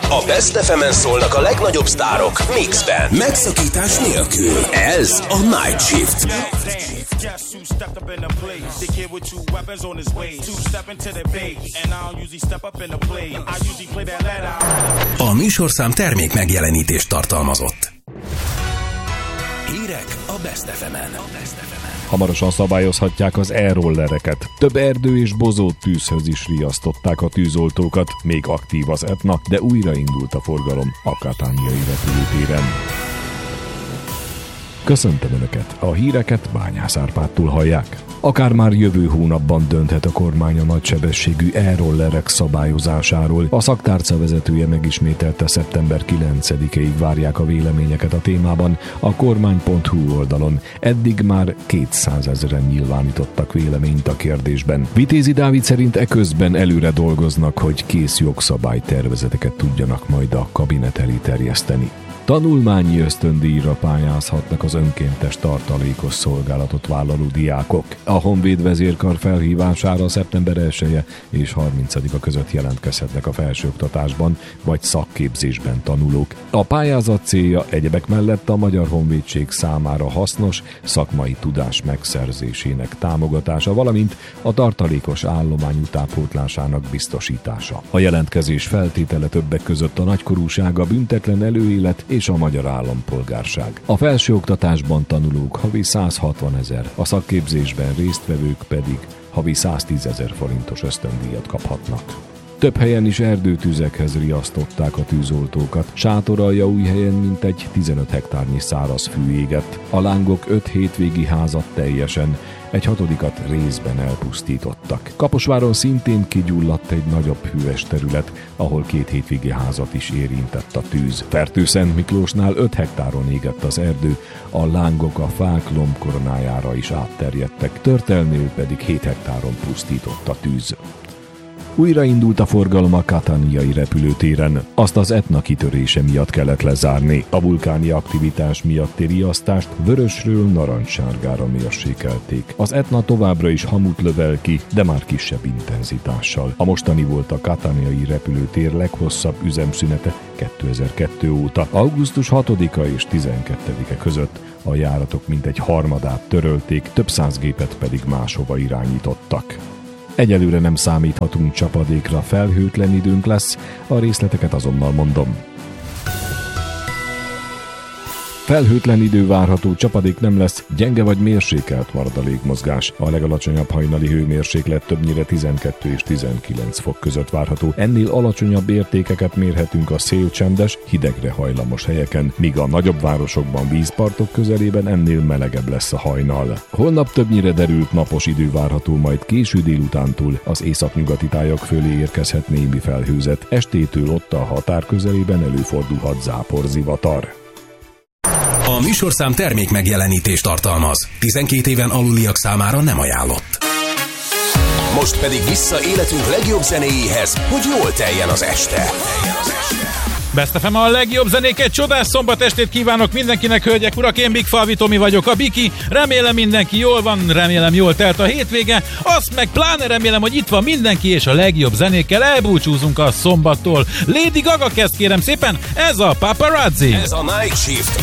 A Best FM-en szólnak a legnagyobb sztárok mixben, megszakítás nélkül. Ez a Night Shift. A műsorszám termék megjelenítést tartalmazott. Hírek a Best FM-en. Hamarosan szabályozhatják az e-rollereket. Több erdő és bozót tűzhöz is riasztották a tűzoltókat. Még aktív az Etna, de újraindult a forgalom a Cataniai repülőtéren. Köszöntöm Önöket! A híreket Bányász Árpádtól hallják. Akár már jövő hónapban dönthet a kormány a nagysebességű e-rollerek szabályozásáról. A szaktárca vezetője megismételte, szeptember 9-ig várják a véleményeket a témában a kormány.hu oldalon. Eddig már 200 000-en nyilvánítottak véleményt a kérdésben. Vitézi Dávid szerint eközben előre dolgoznak, hogy kész jogszabálytervezeteket tudjanak majd a kabinet elé terjeszteni. Tanulmányi ösztöndíjra pályázhatnak az önkéntes tartalékos szolgálatot vállaló diákok. A Honvéd vezérkar felhívására szeptember 1-e és 30-a között jelentkezhetnek a felsőoktatásban vagy szakképzésben tanulók. A pályázat célja egyebek mellett a Magyar Honvédség számára hasznos szakmai tudás megszerzésének támogatása, valamint a tartalékos állomány utánpótlásának biztosítása. A jelentkezés feltétele többek között a nagykorúság, a büntetlen előélet és a magyar állampolgárság. A felsőoktatásban tanulók havi 160 000, a szakképzésben résztvevők pedig havi 110 000 forintos ösztöndíjat kaphatnak. Több helyen is erdőtüzekhez riasztották a tűzoltókat. Sátoraljaújhelyen mintegy 15 hektárnyi száraz fű égett. A lángok 5 hétvégi házat teljesen, egy 6-at részben elpusztítottak. Kaposváron szintén kigyulladt egy nagyobb hűves terület, ahol 2 hétvégi házat is érintett a tűz. Fertőszent Miklósnál 5 hektáron égett az erdő, a lángok a fák lombkoronájára is átterjedtek, Törtelnél pedig 7 hektáron pusztított a tűz. Újraindult a forgalom a Cataniai repülőtéren. Azt az Etna kitörése miatt kellett lezárni. A vulkáni aktivitás miatti riasztást vörösről narancssárgára mérsékelték. Az Etna továbbra is hamut lövel ki, de már kisebb intenzitással. A mostani volt a Cataniai repülőtér leghosszabb üzemszünete 2002 óta. Augusztus 6-a és 12-e között a járatok mintegy harmadát törölték, több száz gépet pedig máshova irányítottak. Egyelőre nem számíthatunk csapadékra, felhőtlen időnk lesz, a részleteket azonnal mondom. Felhőtlen idő várható, csapadék nem lesz, gyenge vagy mérsékelt marad a légmozgás. A legalacsonyabb hajnali hőmérséklet többnyire 12 és 19 fok között várható. Ennél alacsonyabb értékeket mérhetünk a szélcsendes, hidegre hajlamos helyeken, míg a nagyobb városokban, vízpartok közelében ennél melegebb lesz a hajnal. Holnap többnyire derült napos idő várható, majd késő délutántól az északnyugati tájak fölé érkezhet némi felhőzet. Estétől ott a határ közelében előfordulhat záporzivatar. A műsorszám termék megjelenítést tartalmaz. 12 éven aluliak számára nem ajánlott. Most pedig vissza életünk legjobb zenéjéhez, hogy jól teljen az este. Best FM a legjobb zenéket, csodás szombat estét kívánok mindenkinek, hölgyek, urak, én Big Falvi Tomi vagyok, a Biki, remélem mindenki jól van, remélem jól telt a hétvége, azt meg pláne remélem, hogy itt van mindenki, és a legjobb zenékkel elbúcsúzunk a szombattól. Lady Gaga kezd, kérem szépen, ez a Paparazzi. Ez a Night Shift.